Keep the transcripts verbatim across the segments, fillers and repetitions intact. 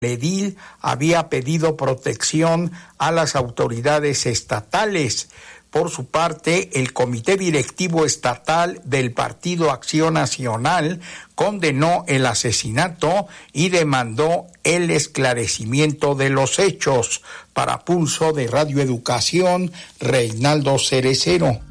El edil había pedido protección a las autoridades estatales. Por su parte, el Comité Directivo Estatal del Partido Acción Nacional condenó el asesinato y demandó el esclarecimiento de los hechos. Para Pulso de Radio Educación, Reinaldo Cerecero.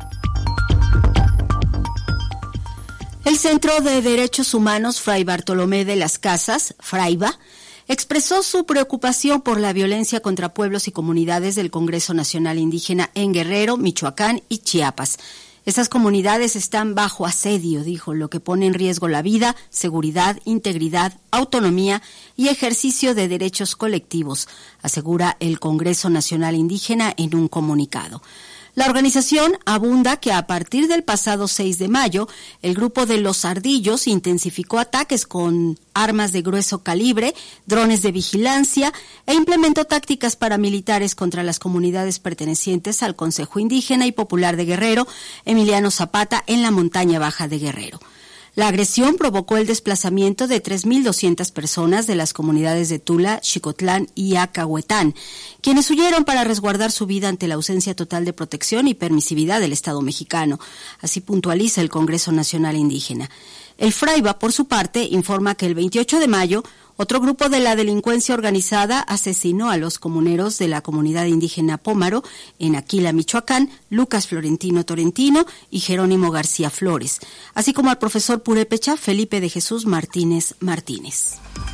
El Centro de Derechos Humanos Fray Bartolomé de las Casas, FRAIBA, expresó su preocupación por la violencia contra pueblos y comunidades del Congreso Nacional Indígena en Guerrero, Michoacán y Chiapas. Estas comunidades están bajo asedio, dijo, lo que pone en riesgo la vida, seguridad, integridad, autonomía y ejercicio de derechos colectivos, asegura el Congreso Nacional Indígena en un comunicado. La organización abunda que a partir del pasado seis de mayo, el grupo de Los Ardillos intensificó ataques con armas de grueso calibre, drones de vigilancia e implementó tácticas paramilitares contra las comunidades pertenecientes al Consejo Indígena y Popular de Guerrero, Emiliano Zapata, en la montaña baja de Guerrero. La agresión provocó el desplazamiento de tres mil doscientas personas de las comunidades de Tula, Xicotlán y Acahuetán, quienes huyeron para resguardar su vida ante la ausencia total de protección y permisividad del Estado mexicano. Así puntualiza el Congreso Nacional Indígena. El FRAIBA, por su parte, informa que el veintiocho de mayo, otro grupo de la delincuencia organizada asesinó a los comuneros de la comunidad indígena Pómaro en Aquila, Michoacán, Lucas Florentino Torentino y Jerónimo García Flores, así como al profesor purépecha Felipe de Jesús Martínez Martínez.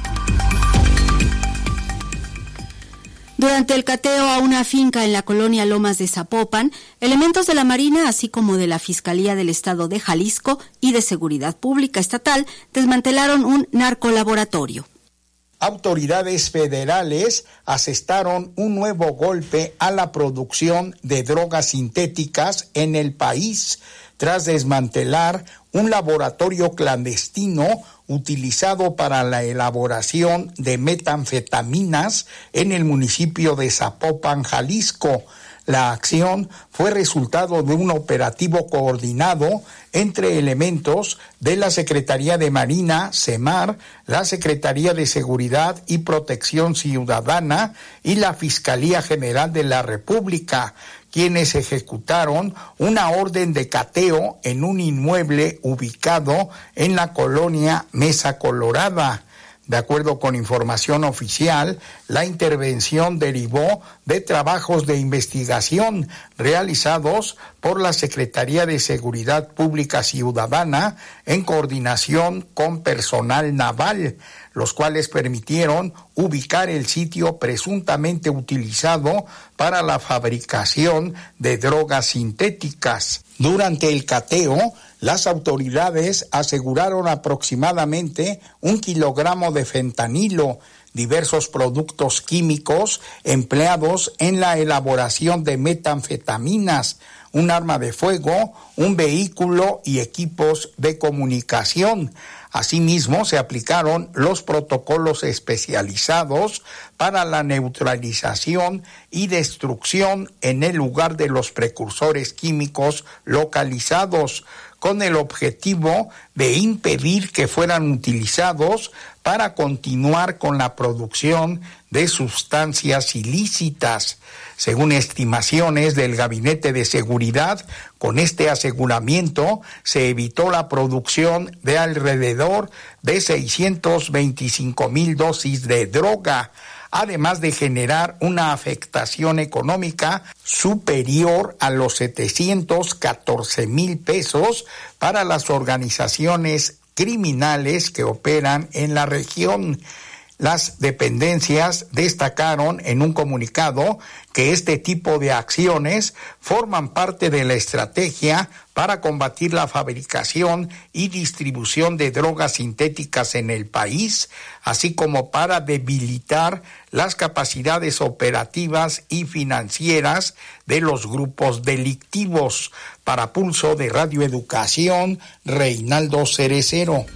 Durante el cateo a una finca en la colonia Lomas de Zapopan, elementos de la Marina, así como de la Fiscalía del Estado de Jalisco y de Seguridad Pública Estatal, desmantelaron un narcolaboratorio. Autoridades federales asestaron un nuevo golpe a la producción de drogas sintéticas en el país, tras desmantelar un laboratorio clandestino utilizado para la elaboración de metanfetaminas en el municipio de Zapopan, Jalisco. La acción fue resultado de un operativo coordinado entre elementos de la Secretaría de Marina, SEMAR, la Secretaría de Seguridad y Protección Ciudadana y la Fiscalía General de la República, quienes ejecutaron una orden de cateo en un inmueble ubicado en la colonia Mesa Colorada. De acuerdo con información oficial, la intervención derivó de trabajos de investigación realizados por la Secretaría de Seguridad Pública Ciudadana en coordinación con personal naval, los cuales permitieron ubicar el sitio presuntamente utilizado para la fabricación de drogas sintéticas. Durante el cateo, las autoridades aseguraron aproximadamente un kilogramo de fentanilo, diversos productos químicos empleados en la elaboración de metanfetaminas, un arma de fuego, un vehículo y equipos de comunicación. Asimismo, se aplicaron los protocolos especializados para la neutralización y destrucción en el lugar de los precursores químicos localizados, con el objetivo de impedir que fueran utilizados para continuar con la producción de sustancias ilícitas. Según estimaciones del Gabinete de Seguridad, con este aseguramiento se evitó la producción de alrededor de seiscientos veinticinco mil dosis de droga, además de generar una afectación económica superior a los setecientos catorce mil pesos para las organizaciones criminales que operan en la región. Las dependencias destacaron en un comunicado que este tipo de acciones forman parte de la estrategia para combatir la fabricación y distribución de drogas sintéticas en el país, así como para debilitar las capacidades operativas y financieras de los grupos delictivos. Para Pulso de Radio Educación, Reinaldo Cerecero.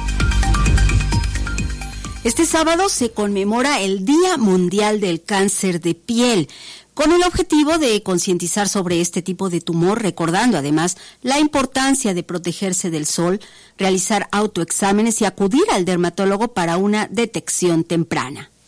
Este sábado se conmemora el Día Mundial del Cáncer de Piel, con el objetivo de concientizar sobre este tipo de tumor, recordando además la importancia de protegerse del sol, realizar autoexámenes y acudir al dermatólogo para una detección temprana.